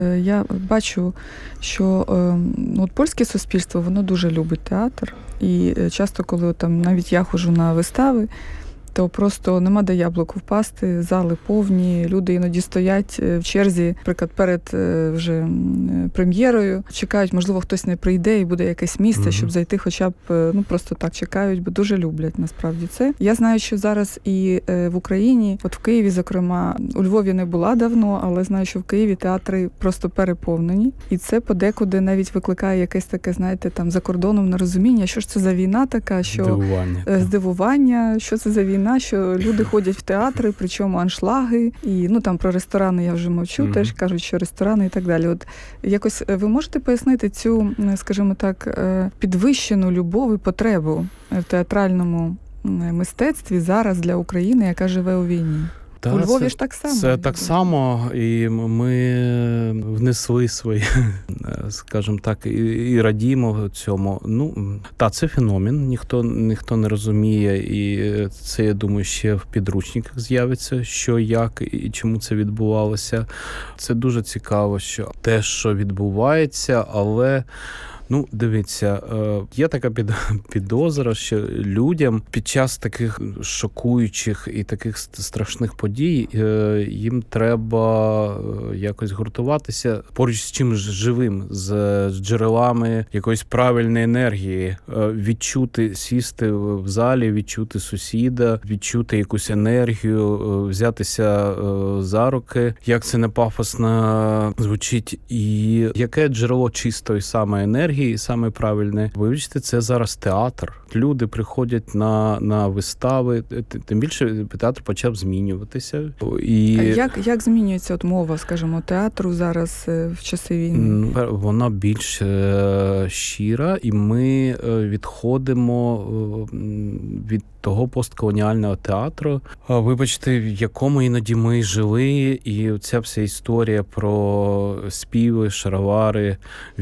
Я бачу, що от польське суспільство, воно дуже любить театр. І часто, коли там навіть я ходжу на вистави, то просто нема де яблуку впасти, зали повні, люди іноді стоять в черзі, наприклад, перед вже прем'єрою, чекають, можливо, хтось не прийде і буде якесь місце, щоб зайти хоча б, просто так чекають, бо дуже люблять насправді це. Я знаю, що зараз і в Україні, от в Києві, зокрема, у Львові не була давно, але знаю, що в Києві театри просто переповнені. І це подекуди навіть викликає якесь таке, знаєте, там за кордоном нерозуміння, що ж це за війна така, що здивування, що це за війна, що люди ходять в театри, причому аншлаги, і там про ресторани я вже мовчу, теж кажуть, що ресторани і так далі. От якось ви можете пояснити цю, скажімо так, підвищену любов і потребу в театральному мистецтві зараз для України, яка живе у війні? У Львові ж так само. Це так само, і ми внесли свої, скажімо так, і радіємо цьому. Це феномен, ніхто не розуміє, і це, я думаю, ще в підручниках з'явиться, що, як і чому це відбувалося. Це дуже цікаво, що те, що відбувається, але... Дивіться, є така підозра, що людям під час таких шокуючих і таких страшних подій їм треба якось гуртуватися поруч з чимось живим, з джерелами якоїсь правильної енергії, відчути, сісти в залі, відчути сусіда, відчути якусь енергію, взятися за руки, як це не пафосно звучить, і яке джерело чистої саме енергії, і саме правильне. Вивчити, це зараз театр. Люди приходять на вистави, тим більше театр почав змінюватися. І... Як змінюється мова, скажімо, театру зараз в часи війни? Вона більш щира, і ми відходимо від того постколоніального театру, вибачте, в якому іноді ми жили, і ця вся історія про співи, шаровари,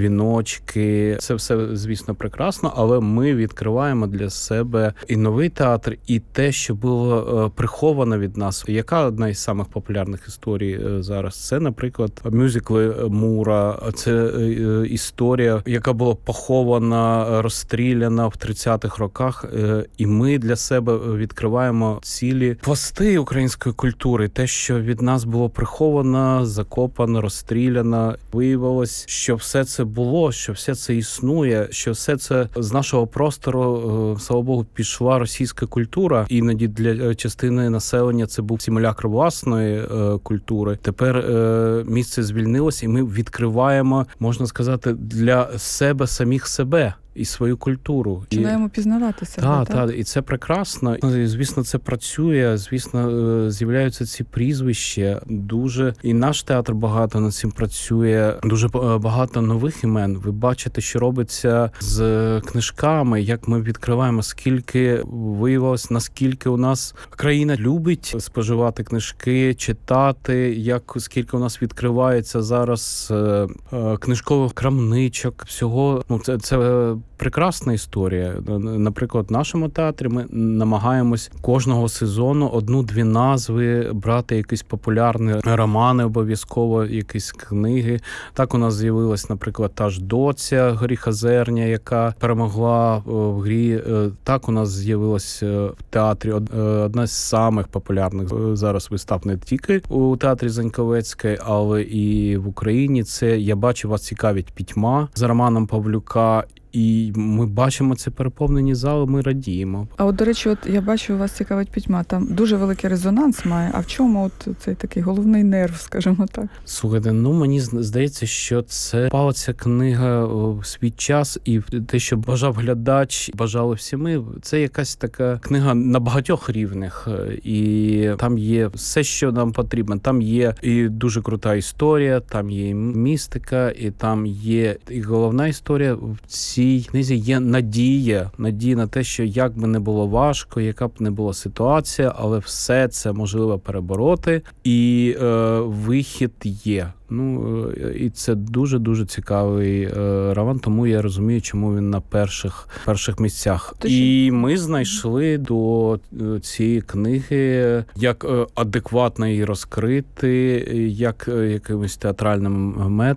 віночки, це все, звісно, прекрасно, але ми відкриваємо для себе і новий театр, і те, що було приховано від нас. Яка одна із самих популярних історій зараз? Це, наприклад, мюзикли Мура, це історія, яка була похована, розстріляна в 30-х роках, і ми для себе відкриваємо цілі пласти української культури. Те, що від нас було приховано, закопано, розстріляно. Виявилось, що все це було, що все це існує, що все це з нашого простору, слава Богу, пішла російська культура. Іноді для частини населення це був симулякр власної культури. Тепер місце звільнилось, і ми відкриваємо, можна сказати, для себе самих себе і свою культуру. Починаємо пізнавати себе, так? І це прекрасно. Звісно, це працює, звісно, з'являються ці прізвища. Дуже. І наш театр багато над цим працює. Дуже багато нових імен. Ви бачите, що робиться з книжками, як ми відкриваємо, скільки виявилось, наскільки у нас країна любить споживати книжки, читати, скільки у нас відкривається зараз книжкових крамничок, всього. Це прекрасна історія. Наприклад, в нашому театрі ми намагаємось кожного сезону одну-дві назви брати, якісь популярні романи, обов'язково якісь книги. Так у нас з'явилась, наприклад, та ж «Доця» Горіха Зерня, яка перемогла в грі. Так у нас з'явилась в театрі одна з самих популярних зараз вистав не тільки у театрі Заньковецької, але і в Україні. Це «Я бачу, вас цікавить пітьма» з Романом Павлюка. І ми бачимо це переповнені зали, ми радіємо. А от, до речі, я бачу, вас цікавить пітьма. Там дуже великий резонанс має. А в чому цей такий головний нерв, скажімо так? Слухайте, мені здається, що це пала ця книга в свій час, і те, що бажав глядач, бажали всі ми, це якась така книга на багатьох рівнях. І там є все, що нам потрібно. Там є і дуже крута історія, там є і містика, і там є і головна історія в цій книзі є надія на те, що як би не було важко, яка б не була ситуація, але все це можливо перебороти, і вихід є. І це дуже-дуже цікавий роман, тому я розумію, чому він на перших місцях. І ми знайшли до цієї книги, як адекватно її розкрити, як якимось театральним